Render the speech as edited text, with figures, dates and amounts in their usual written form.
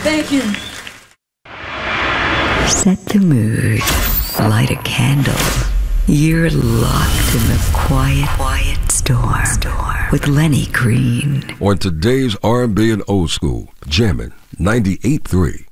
Thank you. Set the mood. Light a candle. You're locked in the quiet storm with Lenny Green. On today's R&B and old school, Jammin' 98.3.